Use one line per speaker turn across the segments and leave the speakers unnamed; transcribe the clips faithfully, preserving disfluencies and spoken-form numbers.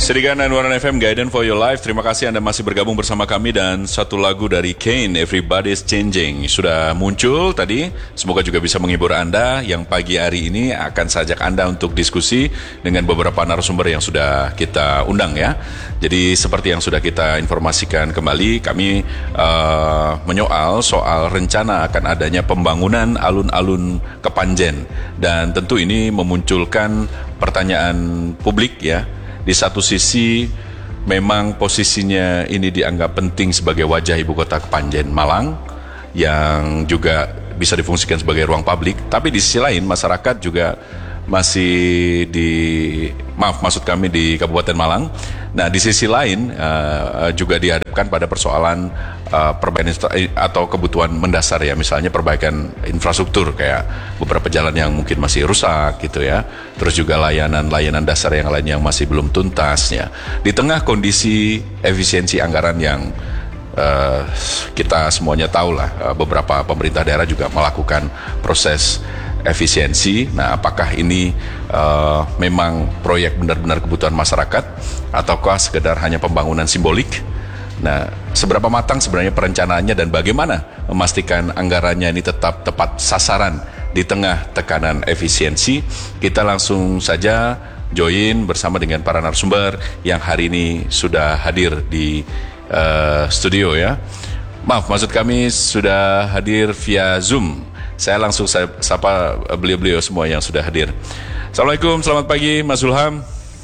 Sedikan sembilan puluh satu F M Guidance for Your Life. Terima kasih Anda masih bergabung bersama kami. Dan satu lagu dari Kane, Everybody's Changing, sudah muncul tadi. Semoga juga bisa menghibur Anda. Yang pagi hari ini akan saya ajak Anda untuk diskusi dengan beberapa narasumber yang sudah kita undang ya. Jadi seperti yang sudah kita informasikan kembali, kami uh, menyoal soal rencana akan adanya pembangunan alun-alun Kepanjen. Dan tentu ini memunculkan pertanyaan publik ya. Di satu sisi memang posisinya ini dianggap penting sebagai wajah ibu kota Kepanjen Malang yang juga bisa difungsikan sebagai ruang publik, tapi di sisi lain masyarakat juga masih di maaf maksud kami di Kabupaten Malang. Nah, di sisi lain uh, juga dihadapkan pada persoalan uh, perbaikan atau kebutuhan mendasar ya, misalnya perbaikan infrastruktur kayak beberapa jalan yang mungkin masih rusak gitu ya. Terus juga layanan-layanan dasar yang lain yang masih belum tuntas ya. Di tengah kondisi efisiensi anggaran yang Uh, kita semuanya tahu lah, uh, beberapa pemerintah daerah juga melakukan proses efisiensi. Nah, apakah ini uh, memang proyek benar-benar kebutuhan masyarakat ataukah sekedar hanya pembangunan simbolik? Nah, seberapa matang sebenarnya perencanaannya dan bagaimana memastikan anggarannya ini tetap tepat sasaran di tengah tekanan efisiensi? Kita langsung saja join bersama dengan para narasumber yang hari ini sudah hadir di Uh, studio ya. Maaf, maksud kami sudah hadir via Zoom. Saya langsung saya sapa beliau-beliau semua yang sudah hadir. Assalamualaikum, selamat pagi Mas Zulham.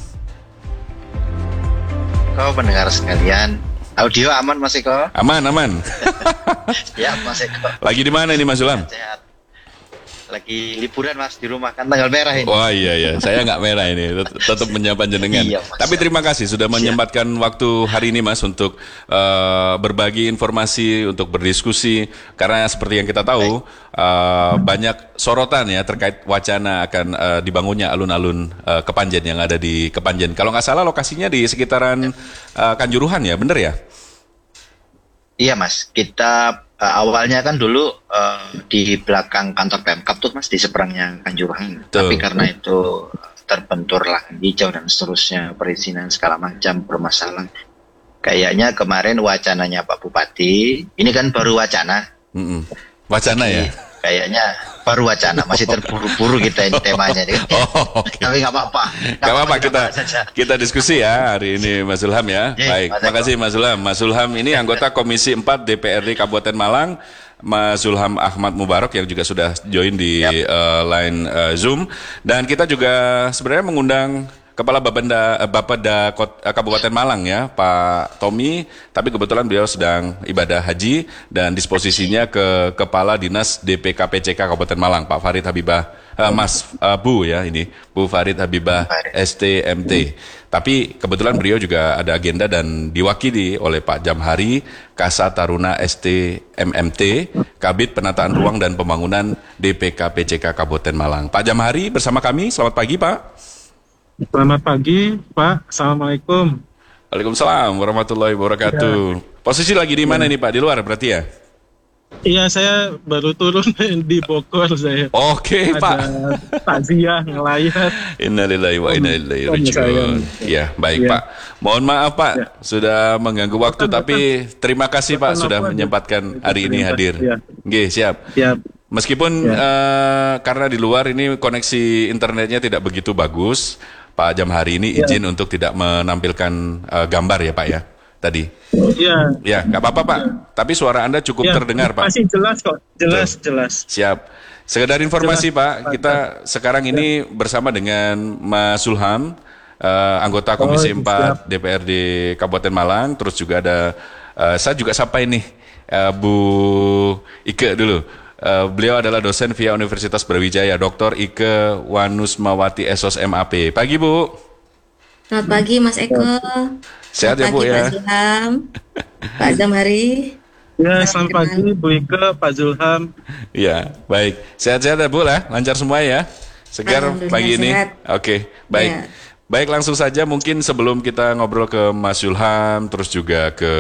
Kau pendengar sekalian, audio aman Mas Eko?
Aman, aman.
Ya Mas Eko.
Lagi di mana ini Mas Zulham?
Sehat. Lagi liburan Mas, di rumah kan tanggal merah ini.
Wah iya iya, saya nggak merah ini, tetap menyapa jenengan. Iya, Tapi terima kasih sudah menyempatkan waktu hari ini Mas untuk uh, berbagi informasi, untuk berdiskusi. Karena seperti yang kita tahu uh, banyak sorotan ya terkait wacana akan uh, dibangunnya alun-alun uh, Kepanjen yang ada di Kepanjen. Kalau nggak salah lokasinya di sekitaran uh, Kanjuruhan ya, bener ya?
Iya Mas, kita uh, awalnya kan dulu uh, di belakang kantor Pemkab tuh Mas, di seberangnya Kanjuruhan. Tuh. Tapi karena itu terbentur lahan hijau dan seterusnya, perizinan segala macam bermasalah. Kayaknya kemarin wacananya Pak Bupati, ini kan baru wacana. Mm-mm.
Wacana Jadi, ya?
Kayaknya baru wacana, masih terburu-buru kita ini temanya. Oh, okay. Tapi nggak apa-apa.
Nggak apa-apa, kita kita diskusi ya hari ini Mas Zulham ya. Ye, Baik, terima kasih Mas Zulham. Mas Zulham ini anggota Komisi empat D P R D Kabupaten Malang. Mas Zulham Ahmad Mubarak yang juga sudah join di yep. uh, line uh, Zoom. Dan kita juga sebenarnya mengundang Kepala Bapenda Bapeda Kabupaten Malang ya, Pak Tommy, tapi kebetulan beliau sedang ibadah haji dan disposisinya ke Kepala Dinas D P K P C K Kabupaten Malang, Pak Farid Habibah, uh, Mas uh, Bu ya ini, Bu Farid Habibah S T M T. Tapi kebetulan beliau juga ada agenda dan diwakili oleh Pak Jamhari Kasa Taruna S T M M T, Kabid Penataan Ruang dan Pembangunan D P K P C K Kabupaten Malang. Pak Jamhari bersama kami, selamat pagi Pak.
Selamat pagi, Pak. Assalamualaikum.
Waalaikumsalam warahmatullahi wabarakatuh. Ya. Posisi lagi di mana ya. nih Pak? Di luar berarti ya?
Iya, saya baru turun di Bogor saya.
Oke, okay, Pak.
Takziah ngelayat.
Innalillahi wa inna ilaihi raji'un. Ya, baik ya. Pak. Mohon maaf Pak, ya. sudah mengganggu waktu, bukan, tapi bukan. terima kasih Pak bukan sudah apa, menyempatkan hari ini hadir. Ya. Oke, siap. Siap. Meskipun ya. uh, karena di luar ini koneksi internetnya tidak begitu bagus, Pak Jamhari ini izin ya. untuk tidak menampilkan uh, gambar ya Pak ya tadi. Iya. Ya, nggak apa-apa Pak. Ya. Tapi suara Anda cukup ya, terdengar Pak.
Masih jelas kok, jelas Tuh. jelas.
Siap. Sekedar informasi jelas, Pak, kita Pak. sekarang ini ya. bersama dengan Mas Zulham, uh, anggota Komisi oh, empat siap. D P R D Kabupaten Malang. Terus juga ada, uh, saya juga sapa ini uh, Bu Ike dulu. Uh, beliau adalah dosen via Universitas Brawijaya, Doktor Ike Wanusmawati S O S M A P. Pagi Bu.
Selamat pagi Mas Eko.
Sehat ya Bu ya.
Pak Zulham, Pak Jamhari.
Ya, selamat pagi Bu Ike, Pak Zulham.
Ya, baik. Sehat-sehat ya Bu lah, lancar semua ya. Segar pagi ini. Oke, okay, baik. Ya. Baik, langsung saja mungkin sebelum kita ngobrol ke Mas Zulham, terus juga ke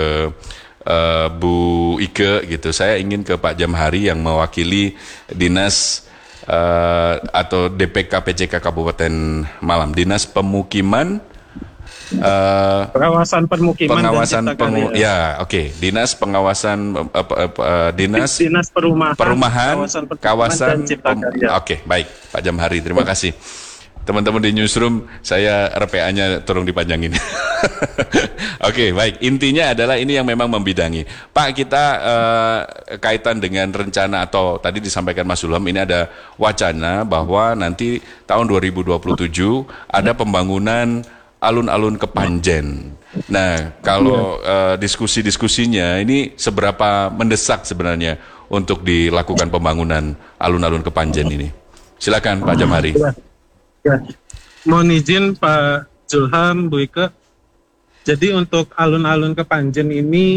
Uh, Bu Ike gitu, saya ingin ke Pak Jamhari yang mewakili dinas uh, atau D P K P C K Kabupaten Malang, Dinas Pemukiman eh,
Pengawasan permukiman
pengawasan
dan cipta
pengu-
karya.
ya oke dinas pengawasan eh, apa, apa, eh, dinas
Dinas Perumahan,
perumahan
kawasan, permukiman
kawasan
dan cipta
pem-
karya.
oke baik Pak Jamhari, terima kasih. Teman-teman di newsroom, saya R P A-nya tolong dipanjangin. Oke, baik. Intinya adalah ini yang memang membidangi. Pak, kita eh, kaitan dengan rencana atau tadi disampaikan Mas Zulham, ini ada wacana bahwa nanti tahun dua ribu dua puluh tujuh ada pembangunan alun-alun Kepanjen. Nah, kalau eh, diskusi-diskusinya ini seberapa mendesak sebenarnya untuk dilakukan pembangunan alun-alun Kepanjen ini? Silakan Pak Jamhari.
Ya. Mohon izin Pak Zulham, Bu Ike. Jadi untuk alun-alun Kepanjen ini